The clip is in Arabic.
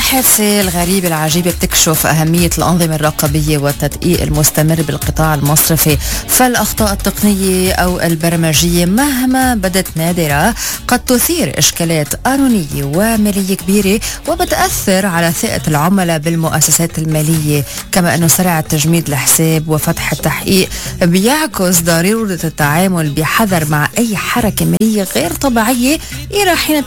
الحادثة الغريبة العجيبة بتكشف أهمية الأنظمة الرقابية والتدقيق المستمر بالقطاع المصرفي، فالأخطاء التقنية أو البرمجية مهما بدت نادرة قد تثير إشكالات قانونية ومالية كبيرة وبتأثر على ثقة العملاء بالمؤسسات المالية. كما أنه سرعة تجميد الحساب وفتح التحقيق بيعكس ضرورة التعامل بحذر مع أي حركة مالية غير طبيعية إلى حين